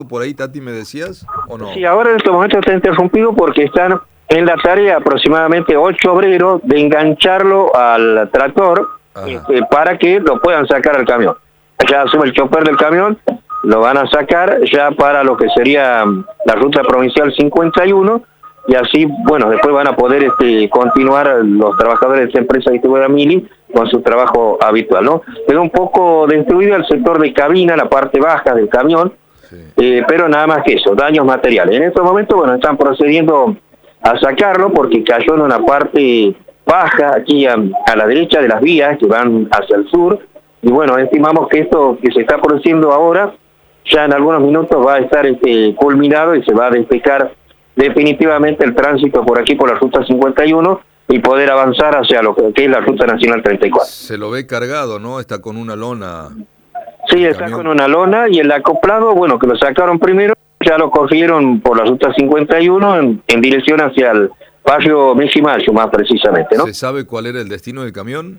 por ahí, Tati, me decías, ¿o no? Sí, ahora en este momento está interrumpido porque están en la tarea aproximadamente 8 obreros de engancharlo al tractor para que lo puedan sacar al camión. Ya asume el chofer del camión, lo van a sacar ya para lo que sería la ruta provincial 51 y así, bueno, después van a poder continuar los trabajadores de esta empresa distribuidora Mili con su trabajo habitual, ¿no? Quedó un poco destruido el sector de cabina, la parte baja del camión, pero nada más que eso, daños materiales. En estos momentos, bueno, están procediendo a sacarlo porque cayó en una parte baja aquí a la derecha de las vías que van hacia el sur, y bueno, estimamos que esto que se está produciendo ahora, ya en algunos minutos va a estar culminado y se va a despejar definitivamente el tránsito por aquí, por la ruta 51, y poder avanzar hacia lo que es la ruta nacional 34. Se lo ve cargado, ¿no? Está con una lona. Sí, está con una lona, y el acoplado, bueno, que lo sacaron primero, ya lo cogieron por la ruta 51 en dirección hacia el barrio Mejimayo, más precisamente, ¿no? ¿Se sabe cuál era el destino del camión?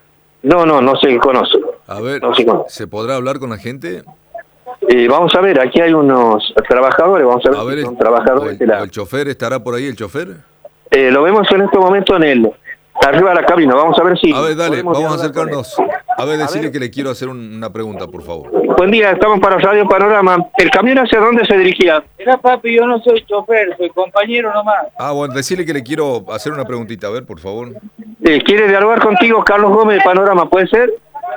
No se conoce. A ver, no se conoce. ¿se podrá hablar con la gente? Vamos a ver, aquí hay unos trabajadores, vamos a ver si son trabajadores de la... ¿El chofer estará por ahí, el chofer? Lo vemos en este momento arriba de la cabina, vamos a ver si... A ver, dale, vamos a acercarnos. A ver, decirle que le quiero hacer una pregunta, por favor. Buen día, estamos para Radio Panorama. ¿El camión hacia dónde se dirigía? Mira, papi, yo no soy chofer, soy compañero nomás. Bueno, decirle que le quiero hacer una preguntita, a ver, por favor. ¿Quiere dialogar contigo Carlos Gómez de Panorama, puede ser?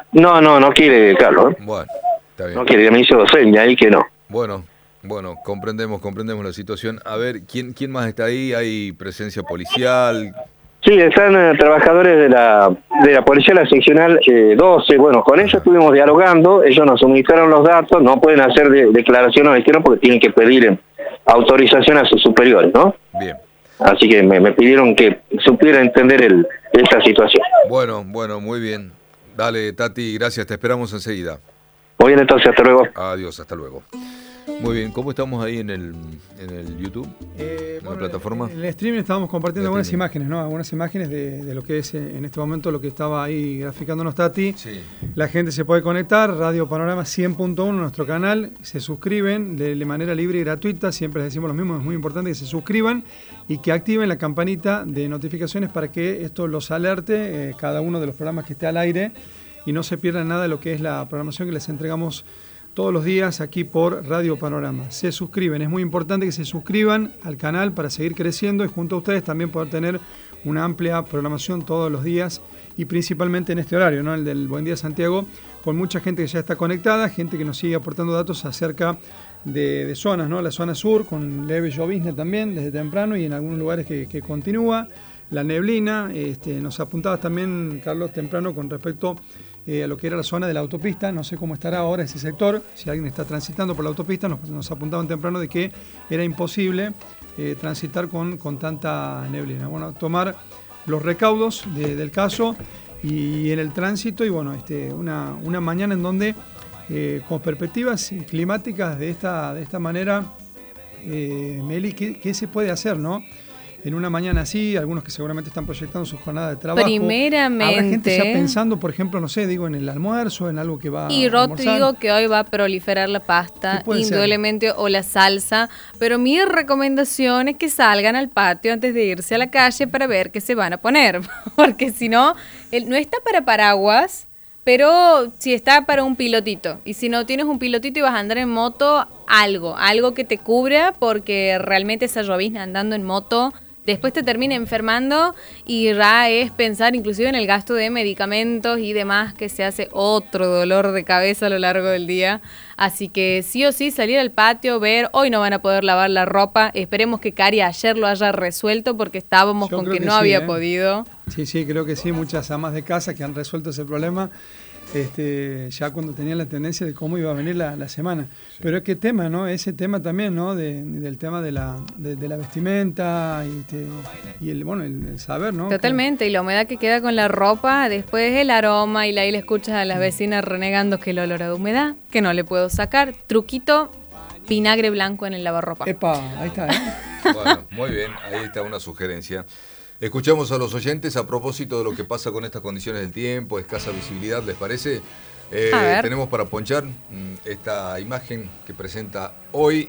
No quiere Carlos. Bueno, está bien. No quiere, me hizo seña ahí que no. Bueno, comprendemos la situación. A ver, ¿quién más está ahí? ¿Hay presencia policial? Sí, están trabajadores de la policía, la seccional 12. Bueno, con ellos estuvimos dialogando, ellos nos suministraron los datos, no pueden hacer declaraciones externas porque tienen que pedir autorización a sus superiores, ¿no? Bien. Así que me pidieron que supiera entender esta situación. Bueno, muy bien. Dale, Tati, gracias, te esperamos enseguida. Muy bien, entonces, hasta luego. Adiós, hasta luego. Muy bien, ¿cómo estamos ahí en el YouTube? ¿En la plataforma? En el streaming estábamos compartiendo algunas imágenes, ¿no? Algunas imágenes de lo que es en este momento lo que estaba ahí graficándonos Tati. Sí. La gente se puede conectar, Radio Panorama 100.1, nuestro canal, se suscriben de manera libre y gratuita, siempre les decimos lo mismo, es muy importante que se suscriban y que activen la campanita de notificaciones para que esto los alerte, cada uno de los programas que esté al aire, y no se pierdan nada de lo que es la programación que les entregamos todos los días aquí por Radio Panorama. Se suscriben, es muy importante que se suscriban al canal para seguir creciendo y junto a ustedes también poder tener una amplia programación todos los días y principalmente en este horario, ¿no? El del Buen Día Santiago, con mucha gente que ya está conectada, gente que nos sigue aportando datos acerca de zonas, ¿no? La zona sur con leve llovizna también desde temprano y en algunos lugares que continúa. La neblina, nos apuntabas también, Carlos, temprano con respecto a lo que era la zona de la autopista. No sé cómo estará ahora ese sector, si alguien está transitando por la autopista, nos apuntaban temprano de que era imposible transitar con tanta neblina. Bueno, tomar los recaudos del caso y en el tránsito y bueno, una mañana en donde con perspectivas climáticas de esta manera, Meli, ¿qué se puede hacer, no? En una mañana así, algunos que seguramente están proyectando su jornada de trabajo. Primeramente. Habrá gente ya pensando, por ejemplo, no sé, en el almuerzo, en algo que va y a yo almorzar. te digo que hoy va a proliferar la pasta, indudablemente, o la salsa, pero mi recomendación es que salgan al patio antes de irse a la calle para ver qué se van a poner, porque si no, no está para paraguas, pero si está para un pilotito, y si no tienes un pilotito y vas a andar en moto, algo que te cubra, porque realmente esa llovizna andando en moto después te termina enfermando y ya es pensar inclusive en el gasto de medicamentos y demás, que se hace otro dolor de cabeza a lo largo del día. Así que sí o sí salir al patio, ver, hoy no van a poder lavar la ropa, esperemos que Cari ayer lo haya resuelto porque estábamos con que no había podido. Sí, creo que sí, muchas amas de casa que han resuelto ese problema. Ya cuando tenían la tendencia de cómo iba a venir la semana. Sí. Pero es que tema, ¿no? Ese tema también, ¿no? Del tema de la vestimenta y el saber, ¿no? Totalmente, y la humedad que queda con la ropa, después el aroma y ahí le escuchas a las vecinas renegando que el olor a humedad, que no le puedo sacar. Truquito, vinagre blanco en el lavarropa. Epa, ahí está, ¿eh? Bueno, muy bien, ahí está una sugerencia. Escuchamos a los oyentes a propósito de lo que pasa con estas condiciones del tiempo, escasa visibilidad, ¿les parece? Tenemos para ponchar esta imagen que presenta hoy